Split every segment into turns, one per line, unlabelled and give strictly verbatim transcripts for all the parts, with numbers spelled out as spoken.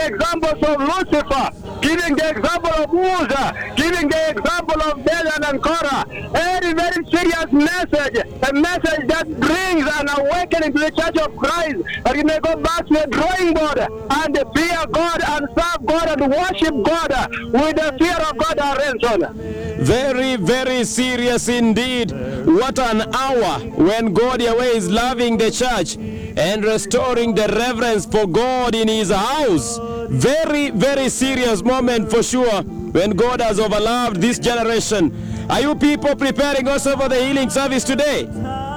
examples of Lucifer, giving the example of Uzzah, giving the example of Dathan and Korah. Very, very serious message, a message that brings an awakening to the Church of Christ, that you may go back to the drawing board and fear God and serve God and worship God with the fear of God, Renson.
Very, very serious indeed. What an hour when God Yahweh is loving the church and restoring the reverence for God in his house. Very, very serious moment for sure when God has overloved this generation. Are you people preparing also for the healing service today?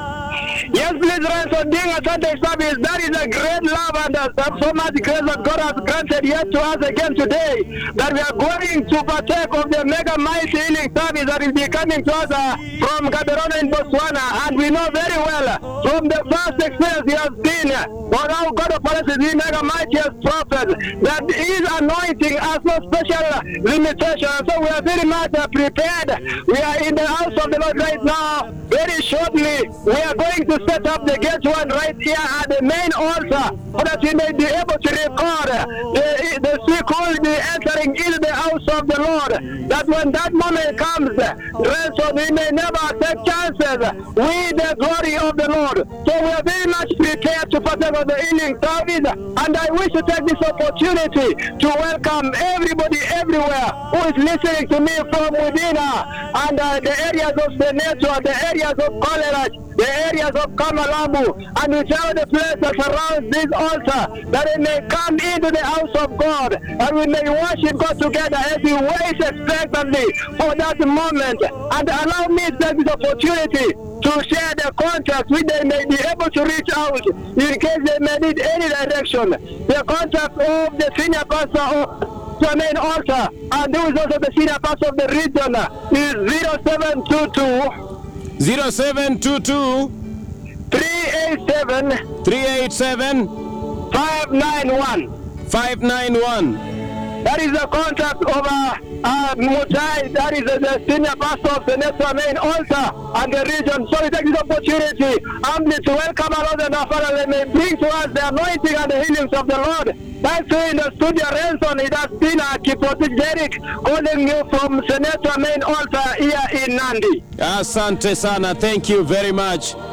Yes, please, Ransom, doing a Sunday service, that is a great love and uh, so much grace that God has granted yet to us again today, that we are going to partake of the mega mighty healing service that will be coming to us uh, from Gaborone in Botswana. And we know very well uh, from the first experience we have seen, uh, for how God operates the mega mightiest prophet, that his anointing has no special uh, limitation. So we are very much uh, prepared. We are in the house of the Lord right now. Very shortly, we are going to set up the gate one right here at the main altar, so that we may be able to record the, the sick will be entering into the house of the Lord. That when that moment comes, so we may never take chances with the glory of the Lord. So we are very much prepared to partake of the healing service, and I wish to take this opportunity to welcome everybody everywhere who is listening to me from within uh, and uh, the areas of Seneto, the areas of Coleridge, the areas of Kamalambu, and we tell the place that surrounds this altar, that it may come into the house of God, and we may worship God together as we wait expectantly for that moment. And allow me to take this opportunity to share the contact which they may be able to reach out in case they may need any direction. The contact of the senior pastor of the main altar, and who is also the senior pastor of the region, is zero seven two two
zero seven two two
three eight seven
three eight seven
five nine one
five nine one.
That is the contact of uh, uh, Mutai, that is uh, the senior pastor of the Nestor main altar and the region. So we take this opportunity humbly to welcome our Lord and our Father, that may bring to us the anointing and the healings of the Lord. Thanks to in the studio, Renson, it has been a Kiprotich Derek calling you from Senator main altar here in Nandi.
Asante sana, thank you very much.